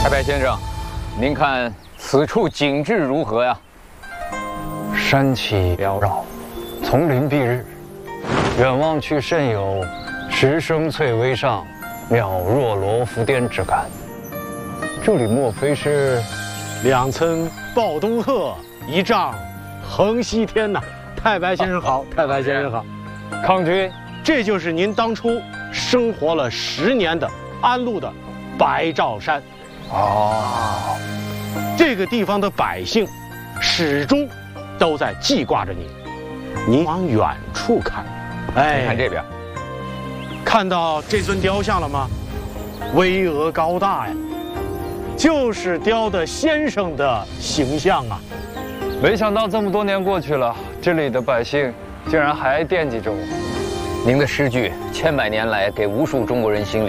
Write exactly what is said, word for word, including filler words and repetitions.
太白先生，您看此处景致如何呀？ 山气缭绕，丛林蔽日，远望去甚有石生翠微上，渺若罗浮巅之感。这里莫非是两层抱东鹤，一丈横西天呐？太白先生好，太白先生好。 康君， 这就是您当初生活了十年的安陆的白兆山。 哦， 这个地方的百姓始终都在记挂着您。您往远处看， 哎，看这边， 看到这尊雕像了吗？巍峨高大呀，就是雕的先生的形象啊。 没想到这么多年过去了，这里的百姓竟然还惦记着我。 您的诗句千百年来给无数中国人心里